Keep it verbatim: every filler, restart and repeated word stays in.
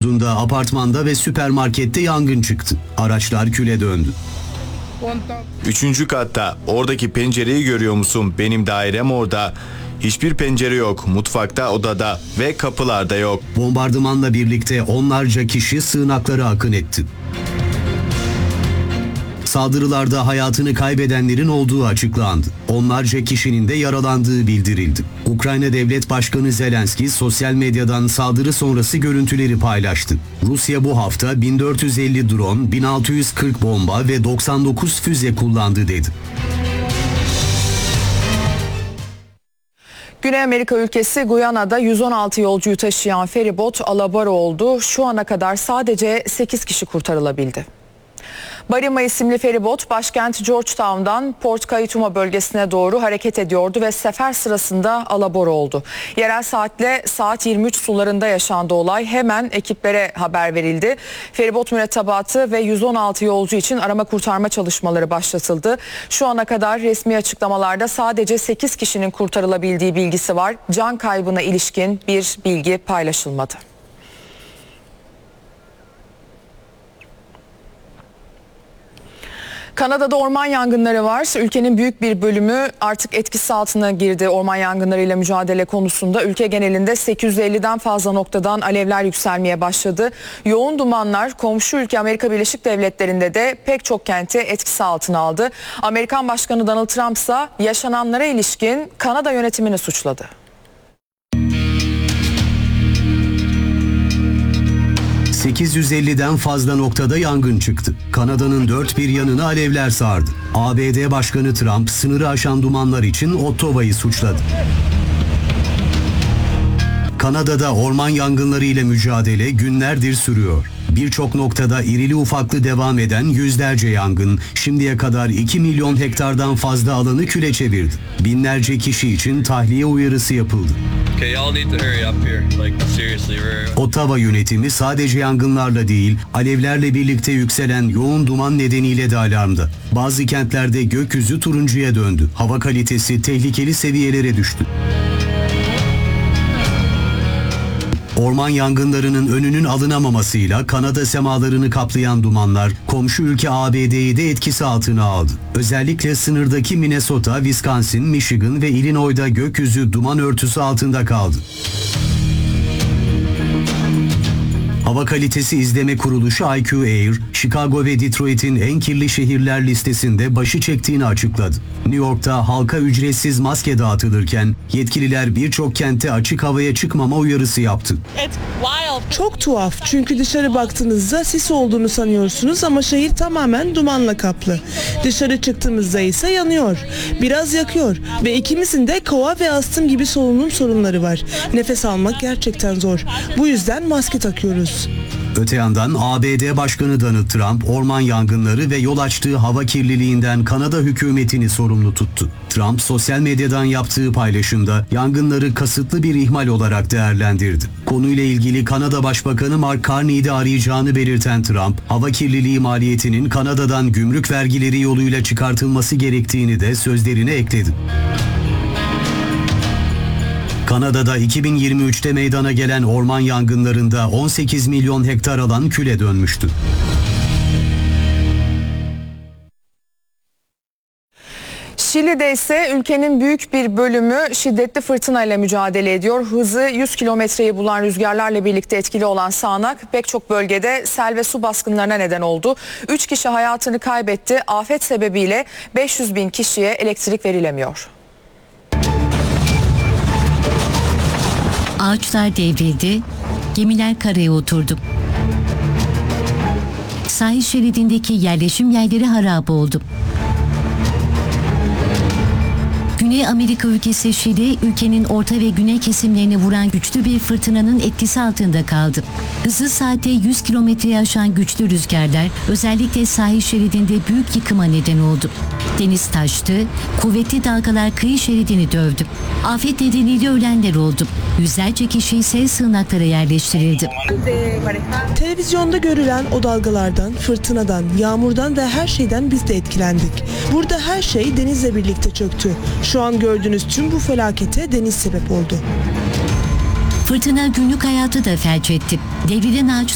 yurdunda, apartmanda ve süpermarkette yangın çıktı. Araçlar küle döndü. Üçüncü katta. Oradaki pencereyi görüyor musun? Benim dairem orada. Hiçbir pencere yok. Mutfakta, odada ve kapılarda yok. Bombardımanla birlikte onlarca kişi sığınaklara akın etti. Saldırılarda hayatını kaybedenlerin olduğu açıklandı. Onlarca kişinin de yaralandığı bildirildi. Ukrayna Devlet Başkanı Zelenski sosyal medyadan saldırı sonrası görüntüleri paylaştı. Rusya bu hafta bin dört yüz elli drone, bin altı yüz kırk bomba ve doksan dokuz füze kullandı dedi. Güney Amerika ülkesi Guyana'da yüz on altı yolcuyu taşıyan feribot alabora oldu. Şu ana kadar sadece sekiz kişi kurtarılabildi. Barima isimli feribot başkent Georgetown'dan Port Kaituma bölgesine doğru hareket ediyordu ve sefer sırasında alabora oldu. Yerel saatle saat yirmi üç sularında yaşandı olay. Hemen ekiplere haber verildi. Feribot mürettebatı ve yüz on altı yolcu için arama kurtarma çalışmaları başlatıldı. Şu ana kadar resmi açıklamalarda sadece sekiz kişinin kurtarılabildiği bilgisi var. Can kaybına ilişkin bir bilgi paylaşılmadı. Kanada'da orman yangınları var. Ülkenin büyük bir bölümü artık etkisi altına girdi orman yangınlarıyla mücadele konusunda. Ülke genelinde sekiz yüz elliden fazla noktadan alevler yükselmeye başladı. Yoğun dumanlar komşu ülke Amerika Birleşik Devletleri'nde de pek çok kenti etkisi altına aldı. Amerikan Başkanı Donald Trump ise yaşananlara ilişkin Kanada yönetimini suçladı. sekiz yüz elliden fazla noktada yangın çıktı. Kanada'nın dört bir yanını alevler sardı. A B D Başkanı Trump sınırı aşan dumanlar için Ottawa'yı suçladı. Kanada'da orman yangınları ile mücadele günlerdir sürüyor. Birçok noktada irili ufaklı devam eden yüzlerce yangın şimdiye kadar iki milyon hektardan fazla alanı küle çevirdi. Binlerce kişi için tahliye uyarısı yapıldı. Ottawa yönetimi sadece yangınlarla değil, alevlerle birlikte yükselen yoğun duman nedeniyle de alarmda. Bazı kentlerde gökyüzü turuncuya döndü. Hava kalitesi tehlikeli seviyelere düştü. Orman yangınlarının önünün alınamamasıyla Kanada semalarını kaplayan dumanlar komşu ülke A B D'yi de etkisi altına aldı. Özellikle sınırdaki Minnesota, Wisconsin, Michigan ve Illinois'da gökyüzü duman örtüsü altında kaldı. Hava kalitesi izleme kuruluşu I Q Air, Chicago ve Detroit'in en kirli şehirler listesinde başı çektiğini açıkladı. New York'ta halka ücretsiz maske dağıtılırken yetkililer birçok kente açık havaya çıkmama uyarısı yaptı. Çok tuhaf çünkü dışarı baktığınızda sis olduğunu sanıyorsunuz ama şehir tamamen dumanla kaplı. Dışarı çıktığımızda ise yanıyor. Biraz yakıyor ve ikimizin de kova ve astım gibi solunum sorunları var. Nefes almak gerçekten zor. Bu yüzden maske takıyoruz. Öte yandan A B D Başkanı Donald Trump orman yangınları ve yol açtığı hava kirliliğinden Kanada hükümetini sorumlu tuttu. Trump sosyal medyadan yaptığı paylaşımda yangınları kasıtlı bir ihmal olarak değerlendirdi. Konuyla ilgili Kanada Başbakanı Mark Carney'i de arayacağını belirten Trump, hava kirliliği maliyetinin Kanada'dan gümrük vergileri yoluyla çıkartılması gerektiğini de sözlerine ekledi. Kanada'da iki bin yirmi üçte meydana gelen orman yangınlarında on sekiz milyon hektar alan küle dönmüştü. Şili'de ise ülkenin büyük bir bölümü şiddetli fırtınayla mücadele ediyor. Hızı yüz kilometreyi bulan rüzgarlarla birlikte etkili olan sağanak pek çok bölgede sel ve su baskınlarına neden oldu. üç kişi hayatını kaybetti. Afet sebebiyle beş yüz bin kişiye elektrik verilemiyor. Ağaçlar devrildi, gemiler karaya oturdu. Sahil şeridindeki yerleşim yerleri harap oldu. Güney Amerika ülkesi Şili, ülkenin orta ve güney kesimlerini vuran güçlü bir fırtınanın etkisi altında kaldı. Hızı saatte yüz kilometreyi aşan güçlü rüzgarlar özellikle sahil şeridinde büyük yıkıma neden oldu. Deniz taştı, kuvvetli dalgalar kıyı şeridini dövdü. Afet nedeniyle ölenler oldu. Yüzlerce kişi ise sığınaklara yerleştirildi. Televizyonda görülen o dalgalardan, fırtınadan, yağmurdan ve her şeyden biz de etkilendik. Burada her şey denizle birlikte çöktü. Şu an gördüğünüz tüm bu felakete deniz sebep oldu. Fırtına günlük hayatı da felç etti. Devrilen ağaçlar